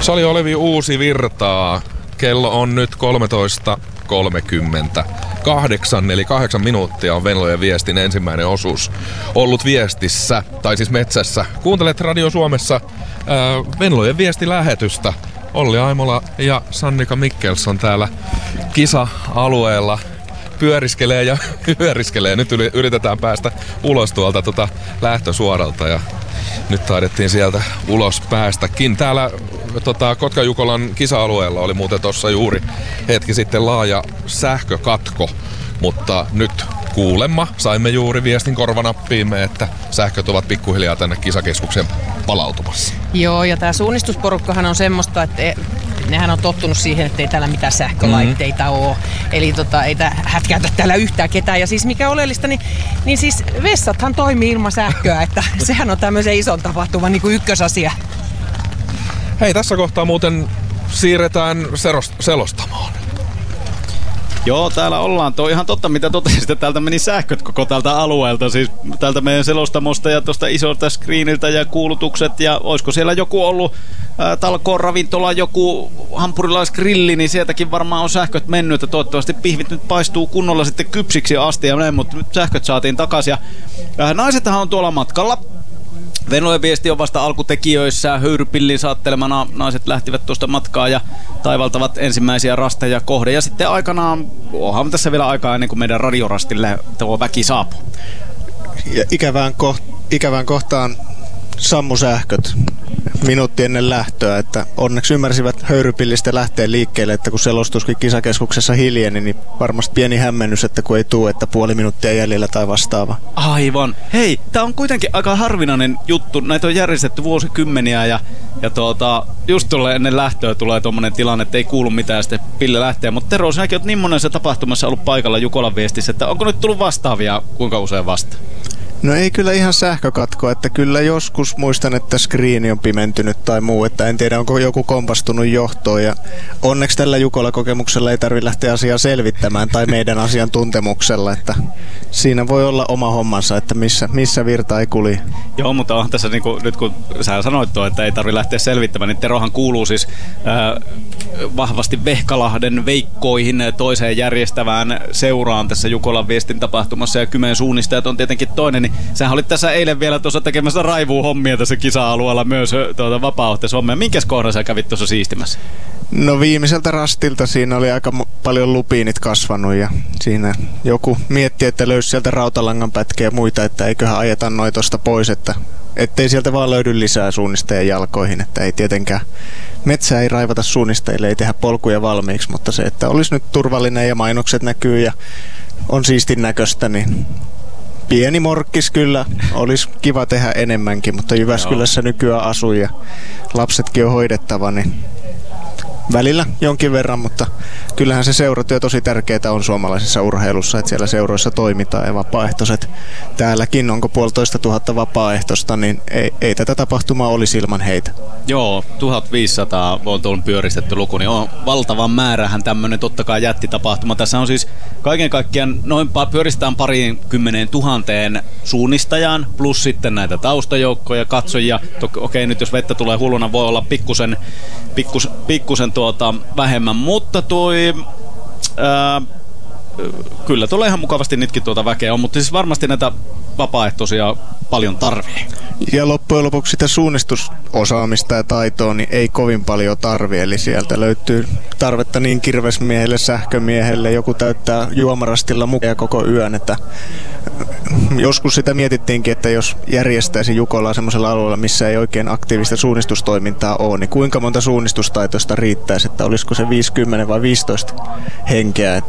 Sali Olevi Uusi virtaa. Kello on nyt 13.38, eli 8 minuuttia on Venlojen viestin ensimmäinen osuus ollut viestissä, tai siis metsässä. Kuuntelet Radio Suomessa Venlojen viestilähetystä. Olli Aimola ja Sannika Mikkelsson täällä kisa-alueella pyöriskelee ja hyöriskelee. Nyt yritetään päästä ulos tuolta lähtösuoralta ja nyt taidettiin sieltä ulos päästäkin. Täällä Kotka-Jukolan kisa-alueella oli muuten tuossa juuri hetki sitten laaja sähkökatko, mutta nyt kuulemma saimme juuri viestin korvanappiimme, että sähköt ovat pikkuhiljaa tänne kisakeskuksen palautumassa. Joo, ja tää suunnistusporukkahan on semmoista, että nehän on tottunut siihen, että ei täällä mitään sähkölaitteita ole. Eli ei hätkäytä täällä yhtään ketään. Ja siis mikä oleellista, niin siis vessathan toimii ilman sähköä, että sehän on tämmöisen ison tapahtuman niin kuin ykkösasia. Hei, tässä kohtaa muuten siirretään selostamoon. Joo, täällä ollaan. Tuo ihan totta, mitä totesit, että täältä meni sähköt koko tältä alueelta. Siis täältä meidän selostamosta ja tuosta isolta screeniltä ja kuulutukset. Ja olisiko siellä joku ollut talkoon ravintola, joku hampurilaisgrilli, niin sieltäkin varmaan on sähköt mennyt. Ja toivottavasti pihvit nyt paistuu kunnolla sitten kypsiksi asti ja näin, mutta nyt sähköt saatiin takaisin. Ja naisethan on tuolla matkalla. Venlojen viesti on vasta alkutekijöissä. Höyrypillin saattelemana naiset lähtivät tuosta matkaa ja taivaltavat ensimmäisiä rasteja kohde. Ja sitten aikanaan, onhan tässä vielä aikaa ennen kuin meidän radiorastille tuo väki saapuu. Ja ikävään kohtaan sammu sähköt minuutti ennen lähtöä, että onneksi ymmärsivät höyrypillistä lähteä liikkeelle, että kun selostuskin kisakeskuksessa hiljeni, niin varmasti pieni hämmennys, että kun ei tule, että puoli minuuttia jäljellä tai vastaava. Aivan. Hei, tää on kuitenkin aika harvinainen juttu. Näitä on järjestetty vuosikymmeniä ja just tulee ennen lähtöä tulee tommonen tilanne, että ei kuulu mitään ja sitten Pille lähtee. Mutta Tero, sinäkin oot niin monessa tapahtumassa ollut paikalla Jukolan viestissä, että onko nyt tullut vastaavia kuinka usein vasta? No ei kyllä ihan sähkökatkoa, että kyllä joskus muistan, että screeni on pimentynyt tai muu, että en tiedä onko joku kompastunut johtoon ja onneksi tällä Jukola-kokemuksella ei tarvitse lähteä asiaa selvittämään tai meidän asiantuntemuksella, että siinä voi olla oma hommansa, että missä virta ei kulje. Joo, mutta on tässä niin kuin, nyt kun sä sanoit tuo, että ei tarvitse lähteä selvittämään, niin Terohan kuuluu siis vahvasti Vehkalahden Veikkoihin toiseen järjestävään seuraan tässä Jukolan viestin tapahtumassa ja Kymen suunnistajat on tietenkin toinen, niin sähän olit tässä eilen vielä tuossa tekemässä raivuuhommia tässä kisa-alueella myös vapaaehtoishommia. Minkäs kohdan sä kävit tuossa siistimässä? No viimeiseltä rastilta siinä oli aika paljon lupiinit kasvanut ja siinä joku mietti, että löysi sieltä rautalangan pätkiä ja muita, että eiköhän ajeta noin tosta pois, että ettei sieltä vaan löydy lisää suunnistajien jalkoihin, että ei tietenkään metsää ei raivata suunnistajille, ei tehdä polkuja valmiiksi, mutta se, että olisi nyt turvallinen ja mainokset näkyy ja on siistin näköistä, niin pieni morkkis kyllä, olisi kiva tehdä enemmänkin, mutta Jyväskylässä nykyään asuu ja lapsetkin on hoidettava, niin välillä jonkin verran, mutta kyllähän se seuratyö tosi tärkeää on suomalaisessa urheilussa, että siellä seuroissa toimitaan ja vapaaehtoiset täälläkin, onko 1500 vapaaehtoista, niin ei tätä tapahtumaa olisi ilman heitä. Joo, 1500 on tuon pyöristetty luku, niin on valtavan määrähän tämmöinen totta kai jättitapahtuma. Tässä on siis kaiken kaikkiaan noin pyöristetään 20,000 suunnistajaan, plus sitten näitä taustajoukkoja, katsojia. Okei, nyt jos vettä tulee hulluna, voi olla pikkusen vähemmän, mutta kyllä tulee ihan mukavasti nytkin väkeä on, mutta siis varmasti näitä vapaaehtoisia paljon tarvii. Ja loppujen lopuksi sitä suunnistusosaamista ja taitoa niin ei kovin paljon tarvi, eli sieltä löytyy tarvetta niin kirvesmiehelle, sähkömiehelle, joku täyttää juomarastilla mukaan koko yön, että joskus sitä mietittiinkin, että jos järjestäisi Jukolaa semmoisella alueella, missä ei oikein aktiivista suunnistustoimintaa ole, niin kuinka monta suunnistustaitoista riittäisi, että olisiko se 50 vai 15 henkeä,